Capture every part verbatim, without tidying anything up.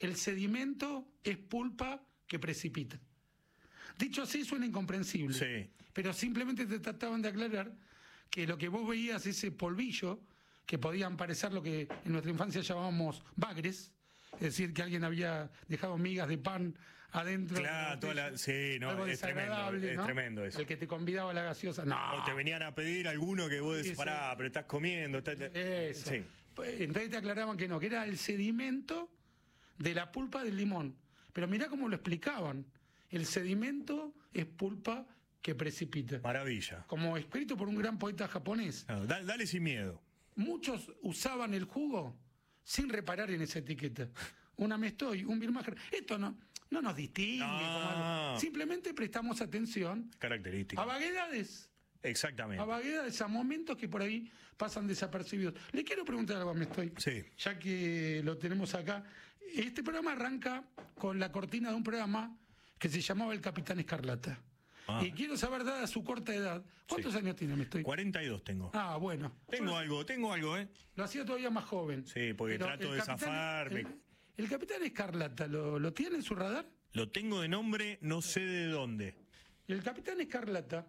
el sedimento es pulpa que precipita. Dicho así suena incomprensible, sí. pero simplemente te trataban de aclarar que lo que vos veías, ese polvillo, que podían parecer lo que en nuestra infancia llamábamos bagres, es decir, que alguien había dejado migas de pan adentro. Claro, toda la, sí, no, algo es tremendo, ¿no? es tremendo eso. El que te convidaba a la gaseosa, no. O te venían a pedir alguno que vos decís, pará, pero estás comiendo. Estás... Eso. Sí. Entonces te aclaraban que no, que era el sedimento de la pulpa del limón. Pero mirá cómo lo explicaban. El sedimento es pulpa que precipita. Maravilla. Como escrito por un gran poeta japonés. No, dale, dale sin miedo. Muchos usaban el jugo sin reparar en esa etiqueta. Una me estoy, un birmacher. Esto no, no nos distingue. No. Como algo. Simplemente prestamos atención Característica. a vaguedades. Exactamente. A vaguedades, a momentos que por ahí pasan desapercibidos. Le quiero preguntar algo a me estoy. Sí. Ya que lo tenemos acá. Este programa arranca con la cortina de un programa que se llamaba El Capitán Escarlata. Ah. Y quiero saber, dada su corta edad, ¿cuántos sí. años tiene, me estoy? cuarenta y dos tengo. Ah, bueno. Tengo Yo algo, tengo algo, ¿eh? Lo hacía todavía más joven. Sí, porque trato de capitán, zafarme. El, el Capitán Escarlata, ¿lo, ¿lo tiene en su radar? Lo tengo de nombre, no sé de dónde. El Capitán Escarlata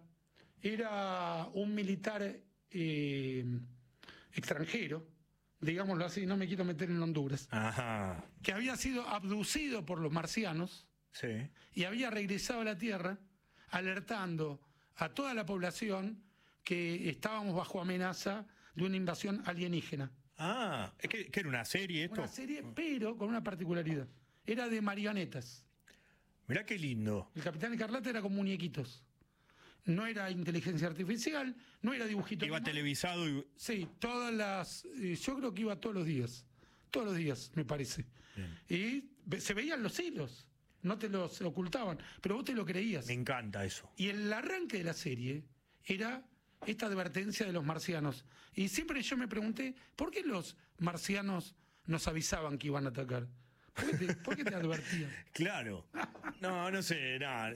era un militar eh, extranjero, digámoslo así, no me quiero meter en Honduras, Ajá. que había sido abducido por los marcianos sí. y había regresado a la Tierra alertando a toda la población que estábamos bajo amenaza de una invasión alienígena. Ah, es que, que era una serie esto. Una serie, pero con una particularidad. Era de marionetas. Mirá qué lindo. El Capitán Escarlata era con muñequitos. No era inteligencia artificial, no era dibujito. Iba animado. televisado y... Sí, todas las... eh, Yo creo que iba todos los días. Todos los días, me parece. Bien. Y ve- se veían los hilos. No te los ocultaban, pero vos te lo creías. Me encanta eso. Y el arranque de la serie era esta advertencia de los marcianos. Y siempre yo me pregunté, ¿por qué los marcianos nos avisaban que iban a atacar? ¿Por qué te, por qué te advertían? Claro. No, no sé, nada.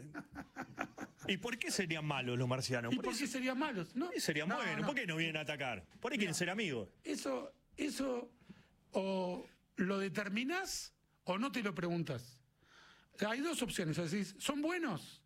¿Y por qué serían malos los marcianos? ¿Y por por qué serían malos? ¿No? Serían No, buenos. no. ¿Por qué no vienen a atacar? ¿Por qué quieren No. ser amigos? Eso, eso o lo determinás o no te lo preguntas. Hay dos opciones, es decir, ¿son buenos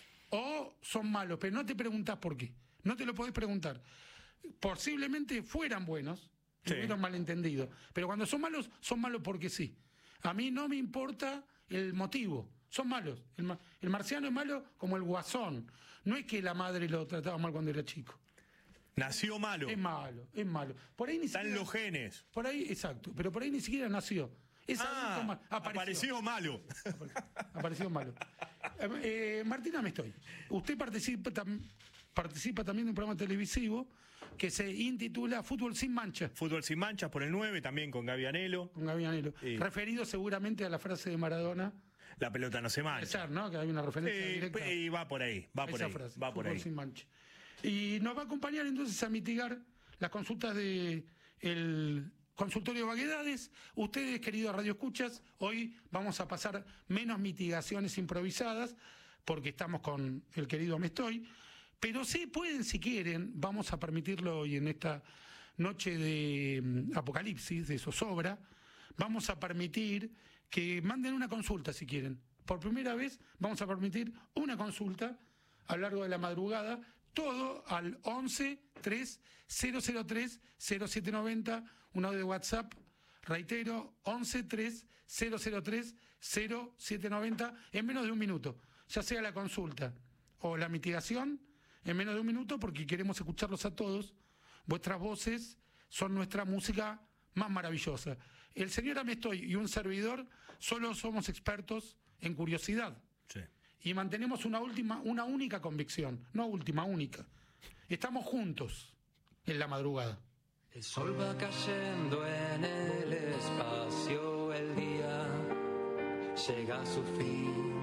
o son malos? Pero no te preguntás por qué. No te lo podés preguntar. Posiblemente fueran buenos, Sí. hubieran malentendido. Pero cuando son malos, son malos porque sí. A mí no me importa el motivo. Son malos. El, ma- el marciano es malo como el guasón. No es que la madre lo trataba mal cuando era chico. Nació malo. Es malo, es malo. Por ahí ni Están siquiera- los genes. Por ahí, exacto. Pero por ahí ni siquiera nació. Es Ah, adulto mal- apareció malo. Apareció malo. Eh, eh, Martina, me estoy. Usted participa, tam- participa también de un programa televisivo que se intitula Fútbol sin mancha, Fútbol sin manchas por el nueve, también con Gaby Anelo. con Gaby Anelo. Sí. Referido seguramente a la frase de Maradona. La pelota no se mancha. Ayer, ¿no? Que hay una referencia Sí, directa y va por ahí, va a por esa ahí. frase, Va por Fútbol ahí. sin mancha. Y nos va a acompañar entonces a mitigar las consultas de el consultorio de vaguedades. Ustedes, queridos radioescuchas, hoy vamos a pasar menos mitigaciones improvisadas porque estamos con el querido Mestoy, pero sí pueden, si quieren, vamos a permitirlo hoy en esta noche de mm, apocalipsis, de zozobra, vamos a permitir que manden una consulta si quieren. Por primera vez vamos a permitir una consulta a lo largo de la madrugada, todo al once tres cero cero tres cero siete noventa, un audio de WhatsApp, reitero, once tres cero cero tres cero siete noventa, en menos de un minuto, ya sea la consulta o la mitigación, en menos de un minuto, porque queremos escucharlos a todos. Vuestras voces son nuestra música más maravillosa. El señor Amestoy y un servidor solo somos expertos en curiosidad. Sí. Y mantenemos una última, una única convicción, no última, única. Estamos juntos en la madrugada. El sol va cayendo en el espacio, el día llega a su fin.